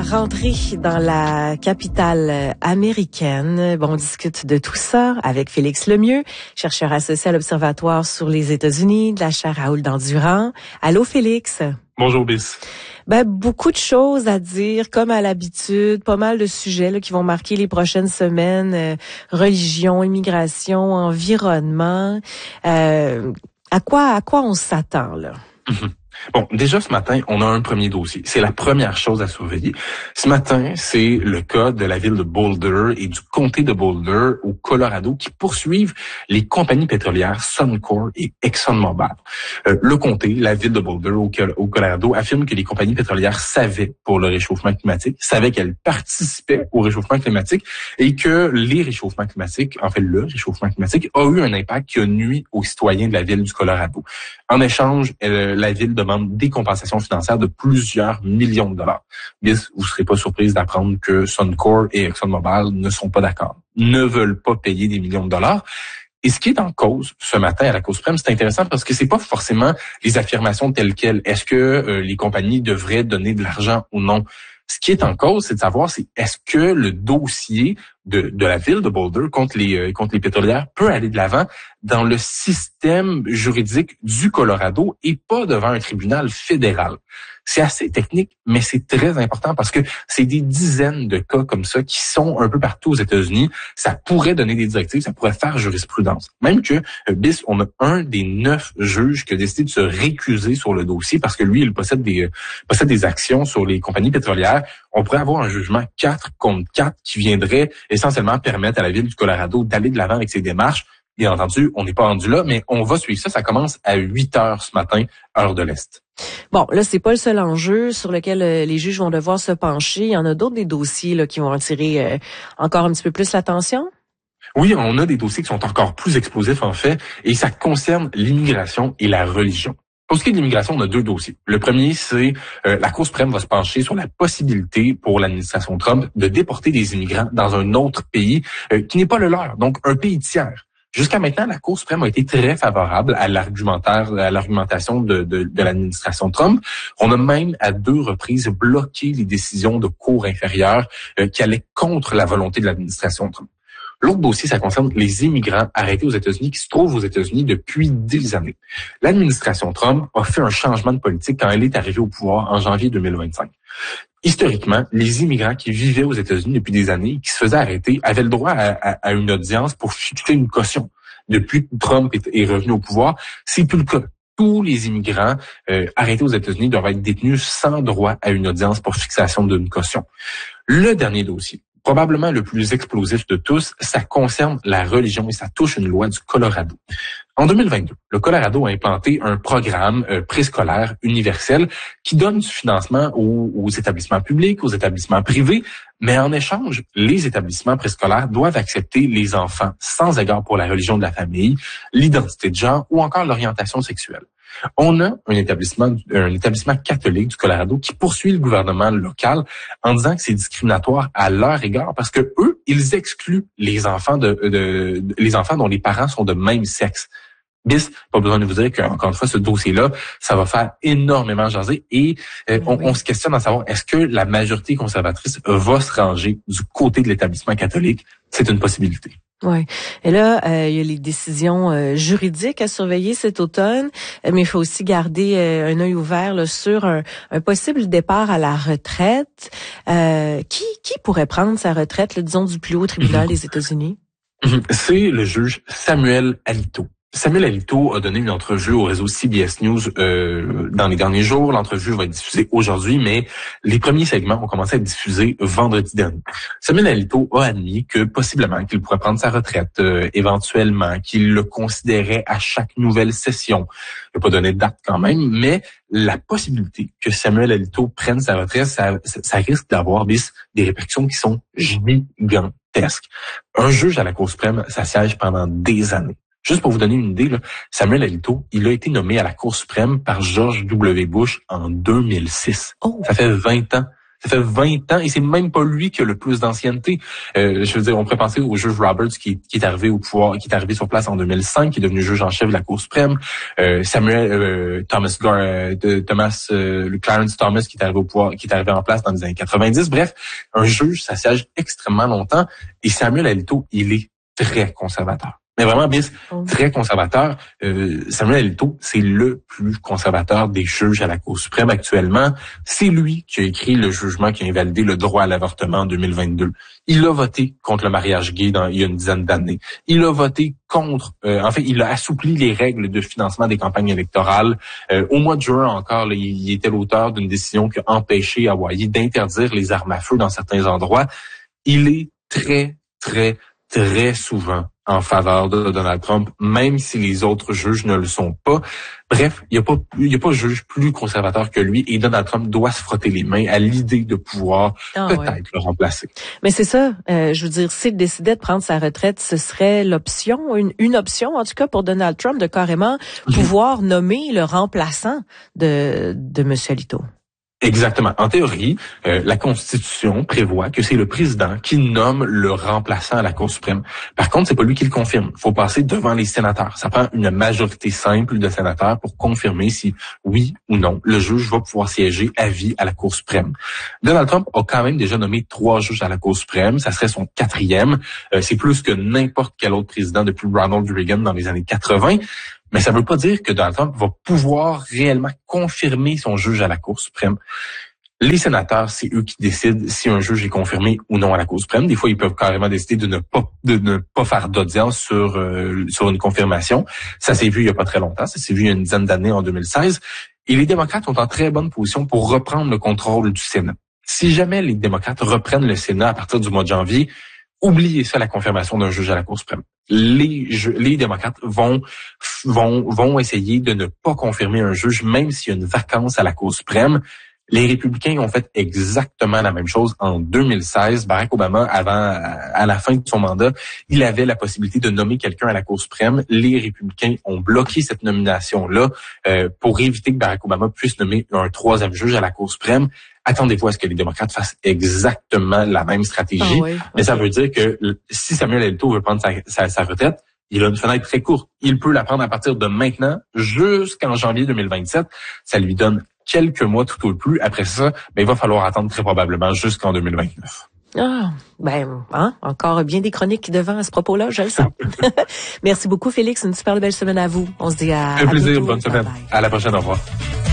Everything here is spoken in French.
rentrée dans la capitale américaine. Bon, on discute de tout ça avec Félix Lemieux, chercheur associé à l'Observatoire sur les États-Unis de la chaire Raoul-Dandurand. Allô, Félix? Bonjour, Bis. Beaucoup de choses à dire, comme à l'habitude, pas mal de sujets là, qui vont marquer les prochaines semaines, religion, immigration, environnement. À quoi on s'attend, là? Bon, déjà ce matin, on a un premier dossier. C'est la première chose à surveiller. Ce matin, c'est le cas de la ville de Boulder et du comté de Boulder au Colorado qui poursuivent les compagnies pétrolières Suncor et ExxonMobil. Le comté, la ville de Boulder au Colorado, affirme que les compagnies pétrolières savaient pour le réchauffement climatique, savaient qu'elles participaient au réchauffement climatique et que le réchauffement climatique a eu un impact qui a nui aux citoyens de la ville du Colorado. En échange, la ville demande des compensations financières de plusieurs millions de dollars. Bien, vous ne serez pas surprise d'apprendre que Suncor et ExxonMobil ne sont pas d'accord, ne veulent pas payer des millions de dollars. Et ce qui est en cause ce matin à la Cour suprême, c'est intéressant parce que c'est pas forcément les affirmations telles quelles. Est-ce que les compagnies devraient donner de l'argent ou non? Ce qui est en cause, c'est de savoir est-ce que le dossier de la ville de Boulder contre les pétrolières peut aller de l'avant dans le système juridique du Colorado et pas devant un tribunal fédéral. C'est assez technique, mais c'est très important parce que c'est des dizaines de cas comme ça qui sont un peu partout aux États-Unis. Ça pourrait donner des directives, ça pourrait faire jurisprudence. Même que, BIS, on a un des 9 juges qui a décidé de se récuser sur le dossier parce que lui, il possède des actions sur les compagnies pétrolières. On pourrait avoir un jugement 4 contre 4 qui viendrait essentiellement permettre à la ville du Colorado d'aller de l'avant avec ses démarches. Bien entendu, on n'est pas rendu là, mais on va suivre ça. Ça commence à 8h ce matin, heure de l'Est. Bon, là, c'est pas le seul enjeu sur lequel les juges vont devoir se pencher. Il y en a d'autres des dossiers là, qui vont attirer encore un petit peu plus l'attention? Oui, on a des dossiers qui sont encore plus explosifs, en fait, et ça concerne l'immigration et la religion. Pour ce qui est de l'immigration, on a 2 dossiers. Le premier, c'est la Cour suprême va se pencher sur la possibilité pour l'administration Trump de déporter des immigrants dans un autre pays qui n'est pas le leur, donc un pays tiers. Jusqu'à maintenant, la Cour suprême a été très favorable à l'argumentation de l'administration Trump. On a même à 2 reprises bloqué les décisions de cours inférieures qui allaient contre la volonté de l'administration Trump. L'autre dossier, ça concerne les immigrants arrêtés aux États-Unis qui se trouvent aux États-Unis depuis des années. L'administration Trump a fait un changement de politique quand elle est arrivée au pouvoir en janvier 2025. Historiquement, les immigrants qui vivaient aux États-Unis depuis des années, qui se faisaient arrêter, avaient le droit à une audience pour fixer une caution. Depuis que Trump est revenu au pouvoir, c'est plus le cas. Tous les immigrants arrêtés aux États-Unis doivent être détenus sans droit à une audience pour fixation d'une caution. Le dernier dossier, probablement le plus explosif de tous, ça concerne la religion et ça touche une loi du Colorado. En 2022, le Colorado a implanté un programme préscolaire universel qui donne du financement aux établissements publics, aux établissements privés, mais en échange, les établissements préscolaires doivent accepter les enfants sans égard pour la religion de la famille, l'identité de genre ou encore l'orientation sexuelle. On a un établissement catholique du Colorado qui poursuit le gouvernement local en disant que c'est discriminatoire à leur égard parce que eux, ils excluent les enfants les enfants dont les parents sont de même sexe. Bis, pas besoin de vous dire qu'encore une fois, ce dossier-là, ça va faire énormément jaser et on se questionne à savoir est-ce que la majorité conservatrice va se ranger du côté de l'établissement catholique? C'est une possibilité. Oui. Et là, il y a les décisions juridiques à surveiller cet automne, mais il faut aussi garder un œil ouvert là, sur un possible départ à la retraite. Qui pourrait prendre sa retraite, là, disons, du plus haut tribunal des États-Unis? C'est le juge Samuel Alito. Samuel Alito a donné une entrevue au réseau CBS News dans les derniers jours. L'entrevue va être diffusée aujourd'hui, mais les premiers segments ont commencé à être diffusés vendredi dernier. Samuel Alito a admis que possiblement qu'il pourrait prendre sa retraite éventuellement, qu'il le considérait à chaque nouvelle session. Il n'a pas donné de date quand même, mais la possibilité que Samuel Alito prenne sa retraite, ça risque d'avoir des répercussions qui sont gigantesques. Un juge à la Cour suprême, ça siège pendant des années. Juste pour vous donner une idée, là, Samuel Alito, il a été nommé à la Cour suprême par George W. Bush en 2006. Oh. Ça fait 20 ans. Ça fait 20 ans et c'est même pas lui qui a le plus d'ancienneté. Je veux dire, on pourrait penser au juge Roberts qui est arrivé au pouvoir, qui est arrivé sur place en 2005, qui est devenu juge en chef de la Cour suprême. Clarence Thomas qui est arrivé au pouvoir, qui est arrivé en place dans les années 90. Bref, un juge, ça siège extrêmement longtemps. Et Samuel Alito, il est très conservateur. Mais vraiment, très conservateur. Samuel Alito, c'est le plus conservateur des juges à la Cour suprême actuellement. C'est lui qui a écrit le jugement qui a invalidé le droit à l'avortement en 2022. Il a voté contre le mariage gay il y a une dizaine d'années. Il a voté contre, il a assoupli les règles de financement des campagnes électorales. Au mois de juin encore, là, il était l'auteur d'une décision qui a empêché Hawaii d'interdire les armes à feu dans certains endroits. Il est très, très, très souvent en faveur de Donald Trump, même si les autres juges ne le sont pas. Bref, il y a pas de juge plus conservateur que lui et Donald Trump doit se frotter les mains à l'idée de pouvoir peut-être le remplacer. Mais c'est ça, je veux dire, s'il décidait de prendre sa retraite, ce serait l'option, une option en tout cas pour Donald Trump de carrément pouvoir nommer le remplaçant de M. Alito. Exactement. En théorie, la Constitution prévoit que c'est le président qui nomme le remplaçant à la Cour suprême. Par contre, c'est pas lui qui le confirme. Il faut passer devant les sénateurs. Ça prend une majorité simple de sénateurs pour confirmer si, oui ou non, le juge va pouvoir siéger à vie à la Cour suprême. Donald Trump a quand même déjà nommé 3 juges à la Cour suprême. Ça serait son 4e. C'est plus que n'importe quel autre président depuis Ronald Reagan dans les années 80. Mais ça ne veut pas dire que Donald Trump va pouvoir réellement confirmer son juge à la Cour suprême. Les sénateurs, c'est eux qui décident si un juge est confirmé ou non à la Cour suprême. Des fois, ils peuvent carrément décider de ne pas faire d'audience sur une confirmation. Ça s'est vu il y a pas très longtemps. Ça s'est vu il y a une dizaine d'années, en 2016. Et les démocrates sont en très bonne position pour reprendre le contrôle du Sénat. Si jamais les démocrates reprennent le Sénat à partir du mois de janvier, oubliez ça, la confirmation d'un juge à la Cour suprême. Les démocrates vont essayer de ne pas confirmer un juge, même s'il y a une vacance à la Cour suprême. Les républicains ont fait exactement la même chose en 2016. Barack Obama, à la fin de son mandat, il avait la possibilité de nommer quelqu'un à la Cour suprême. Les républicains ont bloqué cette nomination-là pour éviter que Barack Obama puisse nommer un 3e juge à la Cour suprême. Attendez-vous à ce que les démocrates fassent exactement la même stratégie. Mais ça veut dire que si Samuel Alito veut prendre sa retraite, il a une fenêtre très courte. Il peut la prendre à partir de maintenant jusqu'en janvier 2027. Ça lui donne quelques mois tout au plus. Après ça, il va falloir attendre très probablement jusqu'en 2029. Encore bien des chroniques devant à ce propos-là, je le sens. Merci beaucoup, Félix. Une super belle semaine à vous. On se dit à Un plaisir, bientôt. bonne semaine. Bye bye. À la prochaine, au revoir.